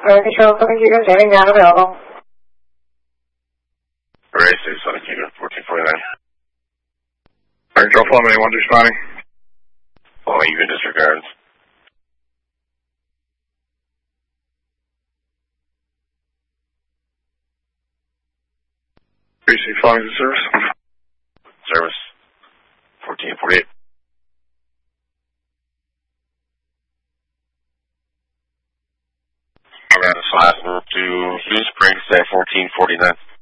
Control Southern Unit, heading down available. Race Southern Unit, 1449. Control Fleming, 1 responding. Following unit disregards. BC Fleming to service. Service, 1448. I'm going to slash move to Blue Springs at 1449.